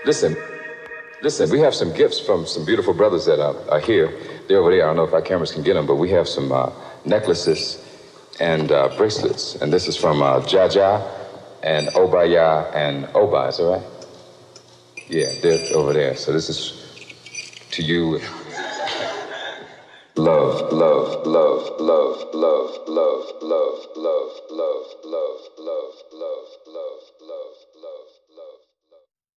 Listen, listen, we have some gifts from some beautiful brothers that are here. They're over there. I don't know if our cameras can get them, but we have some necklaces and bracelets. And this is from Jaja and Obaya and Oba, is that right? Yeah, they're over there. So this is to you. Love, love, love, love, love, love, love, love, love, love, love, love.